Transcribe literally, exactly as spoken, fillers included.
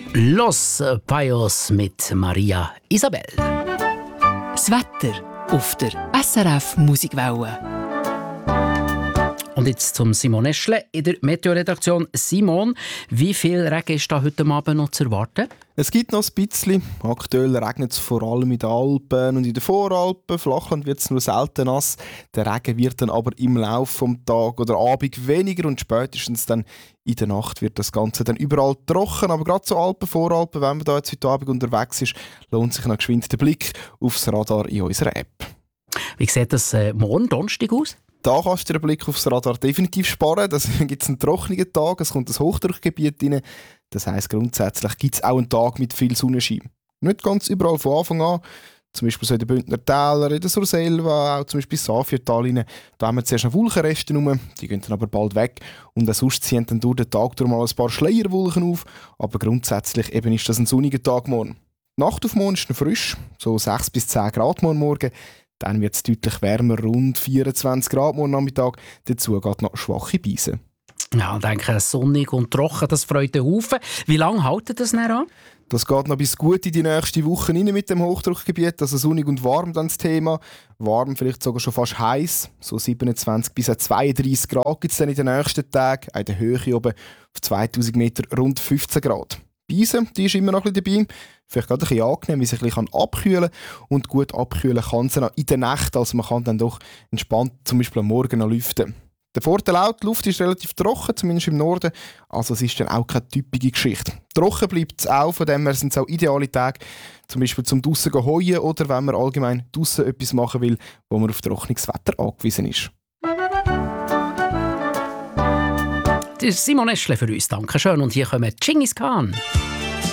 Los Payos mit Maria Isabel. Das Wetter auf der S R F Musikwelle. Und jetzt zum Simon Eschle in der Meteoredaktion. Simon, wie viel Regen ist da heute Abend noch zu erwarten? Es gibt noch ein bisschen. Aktuell regnet es vor allem in den Alpen und in den Voralpen. Flachland wird es nur selten nass. Der Regen wird dann aber im Laufe des Tages oder Abend weniger und spätestens dann in der Nacht wird das Ganze dann überall trocken. Aber gerade so Alpen, Voralpen, wenn man da jetzt heute Abend unterwegs ist, lohnt sich noch geschwind der Blick aufs Radar in unserer App. Wie sieht das äh, morgen Donnerstag aus? Da kannst du den Blick aufs Radar definitiv sparen. Da gibt es einen trockenen Tag, es kommt ein Hochdruckgebiet rein. Das heisst, grundsätzlich gibt es auch einen Tag mit viel Sonnenschein. Nicht ganz überall von Anfang an. Zum Beispiel so in den Bündner Tälern, in der Surselva, auch zum Beispiel in Safiertal rein. Da haben wir zuerst noch Wolkenreste rum, die gehen dann aber bald weg. Und auch sonst ziehen dann durch den Tag durch mal ein paar Schleierwolken auf. Aber grundsätzlich eben ist das ein sonniger Tag morgen. Die Nacht auf morgen ist noch frisch, so sechs bis zehn Grad morgen Morgen. Dann wird es deutlich wärmer, rund vierundzwanzig Grad morgen Nachmittag. Dazu geht noch schwache Beise. Ja, ich denke, sonnig und trocken, das freut den Haufen. Wie lange hält das dann an? Das geht noch bis gut in die nächste Woche rein mit dem Hochdruckgebiet. Also sonnig und warm dann das Thema. Warm, vielleicht sogar schon fast heiß. So siebenundzwanzig bis zweiunddreißig Grad gibt es dann in den nächsten Tagen. In der Höhe oben auf zweitausend Meter rund fünfzehn Grad. Beise, die ist immer noch ein bisschen dabei. Vielleicht gerade ein bisschen angenehm, wie sich ein bisschen abkühlen kann. Und gut abkühlen kann sie auch in der Nacht. Also man kann dann doch entspannt zum Beispiel am Morgen noch lüften. Der Vorteil auch, die Luft ist relativ trocken, zumindest im Norden. Also es ist dann auch keine typische Geschichte. Trocken bleibt es auch, von dem her sind es auch ideale Tage, zum Beispiel zum draussen zu heuen oder wenn man allgemein draussen etwas machen will, wo man auf trockenes Wetter angewiesen ist. Das ist Simon Eschle für uns. Dankeschön. Und hier kommt Genghis Khan.